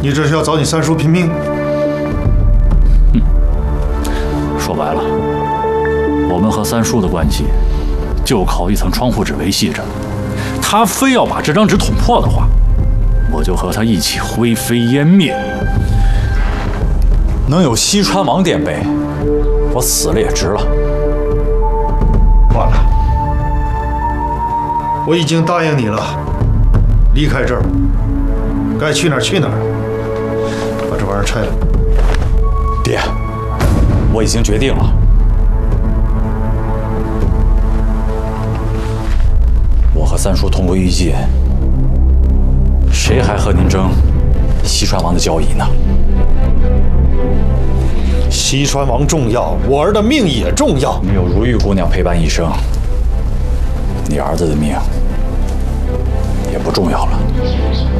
你这是要找你三叔拼命？ 说白了，我们和三叔的关系就靠一层窗户纸维系着。他非要把这张纸捅破的话，我就和他一起灰飞烟灭。 能有西川王垫背，我死了也值了。 完了，我已经答应你了，离开这儿，该去哪儿去哪儿，把这玩意儿拆了。 爹，我已经决定了。我和三叔同归于尽，谁还和您争西川王的交椅呢？ 西川王重要，我儿的命也重要。 没有如玉姑娘陪伴一生，你儿子的命也不重要了。